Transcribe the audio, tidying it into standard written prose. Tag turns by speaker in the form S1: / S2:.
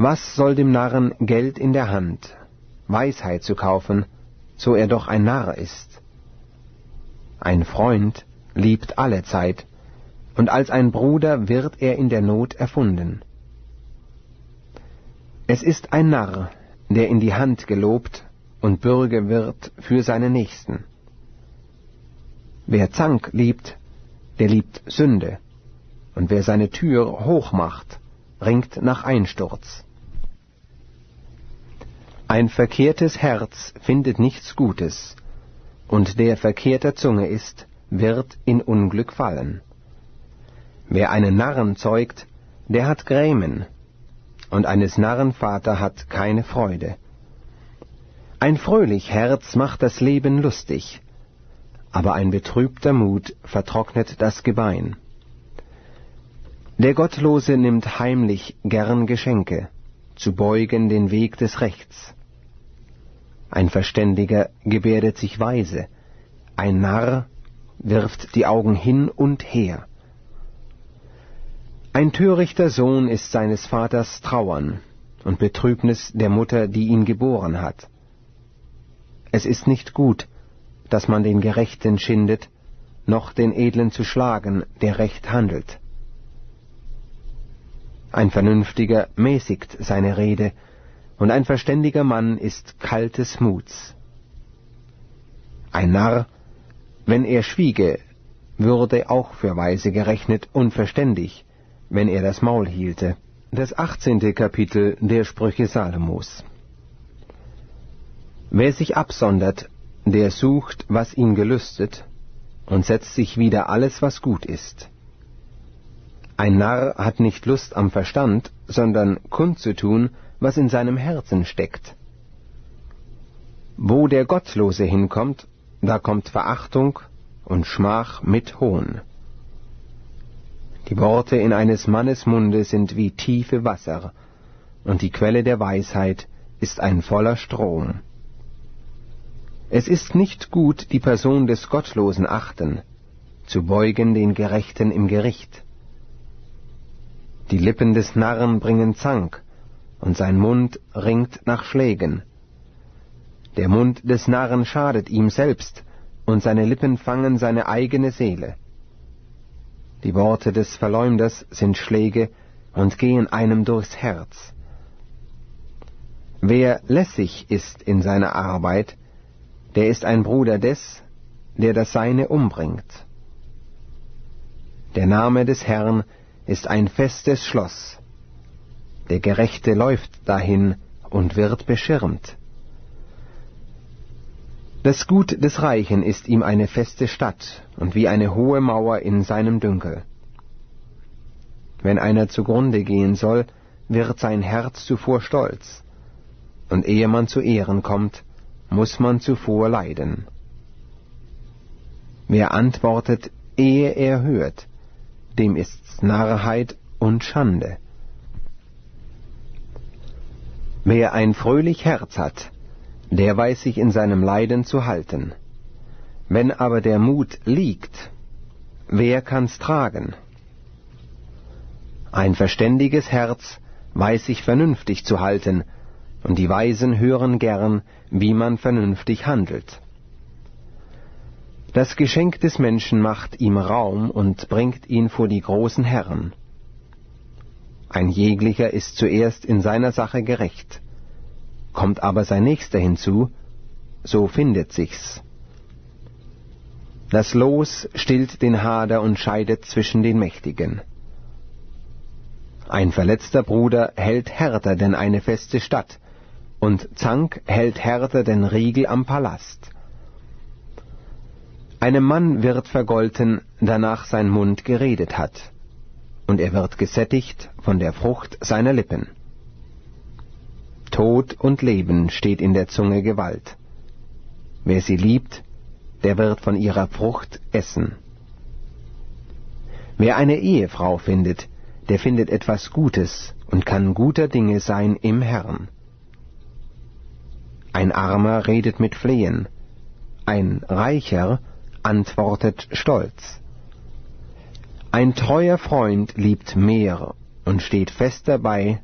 S1: Was soll dem Narren Geld in der Hand, Weisheit zu kaufen, so er doch ein Narr ist? Ein Freund liebt allezeit, und als ein Bruder wird er in der Not erfunden. Es ist ein Narr, der in die Hand gelobt und Bürge wird für seine Nächsten. Wer Zank liebt, der liebt Sünde, und wer seine Tür hoch macht, ringt nach Einsturz. Ein verkehrtes Herz findet nichts Gutes, und der verkehrter Zunge ist, wird in Unglück fallen. Wer einen Narren zeugt, der hat Grämen, und eines Narren Vater hat keine Freude. Ein fröhlich Herz macht das Leben lustig, aber ein betrübter Mut vertrocknet das Gebein. Der Gottlose nimmt heimlich gern Geschenke, zu beugen den Weg des Rechts. Ein Verständiger gebärdet sich weise, ein Narr wirft die Augen hin und her. Ein törichter Sohn ist seines Vaters Trauern und Betrübnis der Mutter, die ihn geboren hat. Es ist nicht gut, dass man den Gerechten schindet, noch den Edlen zu schlagen, der recht handelt. Ein Vernünftiger mäßigt seine Rede, und ein verständiger Mann ist kaltes Muts. Ein Narr, wenn er schwiege, würde auch für weise gerechnet und verständig, wenn er das Maul hielte. Das 18. Kapitel der Sprüche Salomos. Wer sich absondert, der sucht, was ihm gelüstet, und setzt sich wider alles, was gut ist. Ein Narr hat nicht Lust am Verstand, sondern kundzutun, was in seinem Herzen steckt. Wo der Gottlose hinkommt, da kommt Verachtung und Schmach mit Hohn. Die Worte in eines Mannes Munde sind wie tiefe Wasser, und die Quelle der Weisheit ist ein voller Strom. Es ist nicht gut, die Person des Gottlosen achten, zu beugen den Gerechten im Gericht. Die Lippen des Narren bringen Zank, und sein Mund ringt nach Schlägen. Der Mund des Narren schadet ihm selbst, und seine Lippen fangen seine eigene Seele. Die Worte des Verleumders sind Schläge und gehen einem durchs Herz. Wer lässig ist in seiner Arbeit, der ist ein Bruder des, der das Seine umbringt. Der Name des Herrn ist ein festes Schloss. Der Gerechte läuft dahin und wird beschirmt. Das Gut des Reichen ist ihm eine feste Stadt und wie eine hohe Mauer in seinem Dünkel. Wenn einer zugrunde gehen soll, wird sein Herz zuvor stolz, und ehe man zu Ehren kommt, muss man zuvor leiden. Wer antwortet, ehe er hört, dem ist's Narrheit und Schande. Wer ein fröhlich Herz hat, der weiß sich in seinem Leiden zu halten. Wenn aber der Mut liegt, wer kann's tragen? Ein verständiges Herz weiß sich vernünftig zu halten, und die Weisen hören gern, wie man vernünftig handelt. Das Geschenk des Menschen macht ihm Raum und bringt ihn vor die großen Herren. Ein jeglicher ist zuerst in seiner Sache gerecht. Kommt aber sein Nächster hinzu, so findet sich's. Das Los stillt den Hader und scheidet zwischen den Mächtigen. Ein verletzter Bruder hält härter denn eine feste Stadt, und Zank hält härter denn Riegel am Palast. Einem Mann wird vergolten, danach sein Mund geredet hat, und er wird gesättigt von der Frucht seiner Lippen. Tod und Leben steht in der Zunge Gewalt. Wer sie liebt, der wird von ihrer Frucht essen. Wer eine Ehefrau findet, der findet etwas Gutes und kann guter Dinge sein im Herrn. Ein Armer redet mit Flehen, ein Reicher antwortet stolz. Ein treuer Freund liebt mehr und steht fest dabei